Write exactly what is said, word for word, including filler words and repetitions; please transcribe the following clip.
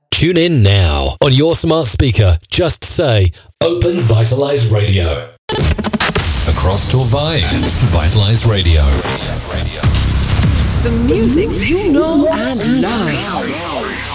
Tune in now. On your smart speaker, just say, Open Vitalize Radio. Across Torvay, Vitalize Radio. The music you know and love.